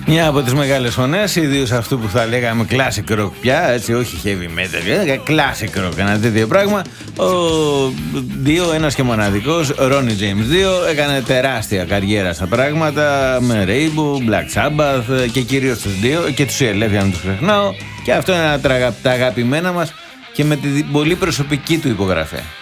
Μια από τις μεγάλες φωνές, ιδίως αυτού που θα λέγαμε classic rock πια, έτσι, όχι heavy metal, classic rock, ένα τέτοιο πράγμα. Ο Dio, ένας και μοναδικός, Ronnie James Dio, έκανε τεράστια καριέρα στα πράγματα με Rainbow, Black Sabbath και κυρίως τους Dio και τους CLF, για να τους ξεχνάω. Και αυτό είναι ένα από τα αγαπημένα μας και με την πολύ προσωπική του υπογραφή.